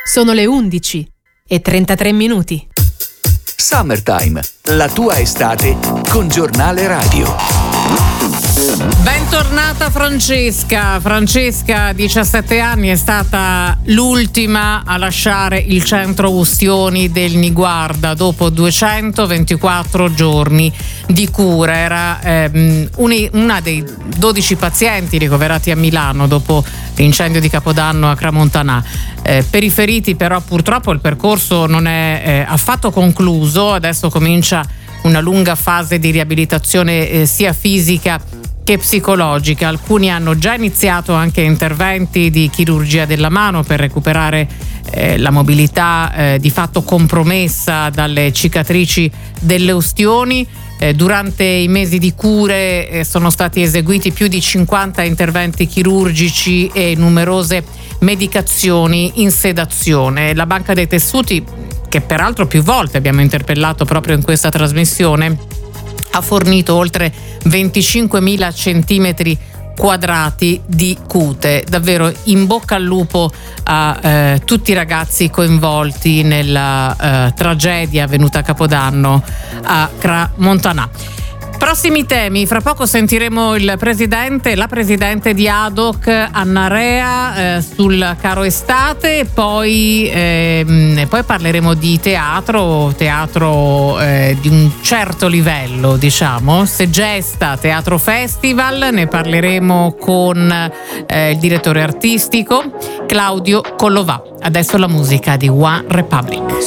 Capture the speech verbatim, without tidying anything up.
Sono le undici e trentatré minuti. Summertime, la tua estate con Giornale Radio. Bentornata Francesca. Francesca, diciassette anni, è stata l'ultima a lasciare il centro Ustioni del Niguarda dopo duecentoventiquattro giorni di cura. Era ehm, una dei dodici pazienti ricoverati a Milano dopo l'incendio di Capodanno a Cramontanà. Eh, per i feriti però purtroppo il percorso non è eh, affatto concluso. Adesso comincia una lunga fase di riabilitazione eh, sia fisica che psicologica. Alcuni hanno già iniziato anche interventi di chirurgia della mano per recuperare eh, la mobilità eh, di fatto compromessa dalle cicatrici delle ustioni. Eh, durante i mesi di cure eh, sono stati eseguiti più di cinquanta interventi chirurgici e numerose medicazioni in sedazione. La Banca dei Tessuti, che peraltro più volte abbiamo interpellato proprio in questa trasmissione, ha fornito oltre venticinquemila centimetri quadrati di cute. Davvero in bocca al lupo a eh, tutti i ragazzi coinvolti nella eh, tragedia avvenuta a Capodanno a Cramontanà. Prossimi temi, fra poco sentiremo il presidente, la presidente di ADOC, Anna Rea, eh, sul caro estate, poi, ehm, poi parleremo di teatro, teatro eh, di un certo livello, diciamo, Segesta Teatro Festival, ne parleremo con eh, il direttore artistico Claudio Collovà. Adesso la musica di One Republic.